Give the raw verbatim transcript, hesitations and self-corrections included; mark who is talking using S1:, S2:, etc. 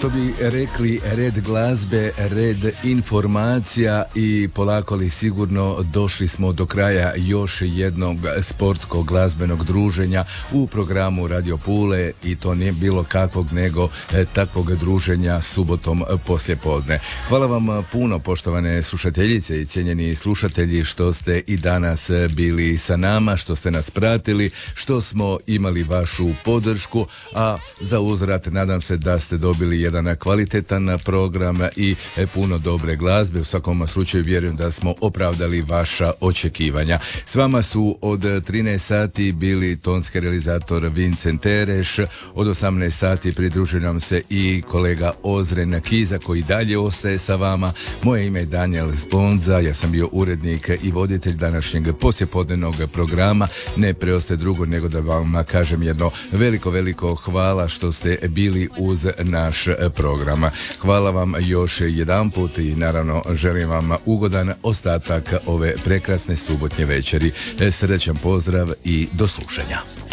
S1: što bi rekli, red glazbe, red informacija i polako li sigurno došli smo do kraja još jednog sportskog glazbenog druženja u programu Radio Pule i to nije bilo kakvog nego e, takvog druženja subotom poslijepodne. Hvala vam puno, poštovane slušateljice i cijenjeni slušatelji, što ste i danas bili sa nama, što ste nas pratili, što smo imali vašu podršku, a za uzvrat nadam se da ste dobili jedan kvalitetan program i puno dobre glazbe. U svakom slučaju vjerujem da smo opravdali vaša očekivanja. S vama su od trinaest sati bili tonski realizator Vincent Tereš, od osamnaest sati pridružio nam se i kolega Ozren Kiza koji dalje ostaje sa vama. Moje ime je Daniel Sponza, ja sam bio urednik i voditelj današnjeg poslijepodnevnog programa. Ne preostaje drugo nego da vam kažem jedno veliko, veliko hvala što ste bili uz naš program. Hvala vam još jedanput i naravno želim vam ugodan ostatak ove prekrasne subotnje večeri. Srećan pozdrav i do slušanja.